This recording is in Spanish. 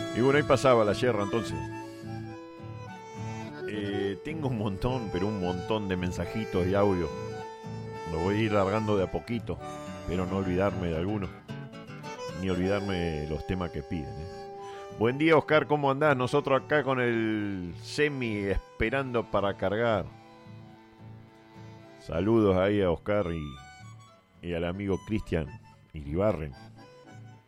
Y bueno, ahí pasaba la sierra entonces. Tengo un montón, pero un montón de mensajitos y audio. Lo voy a ir largando de a poquito, pero no olvidarme de alguno. Ni olvidarme de los temas que piden. Buen día, Oscar, ¿cómo andás? Nosotros acá con el semi esperando para cargar. Saludos ahí a Oscar y al amigo Cristian Iribarren.